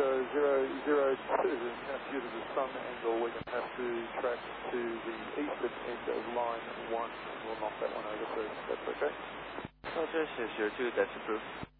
So 002, due to the sun angle, we're going to have to track to the eastern end of line 1. We'll knock that one over first. That's okay? Roger, 002, that's approved.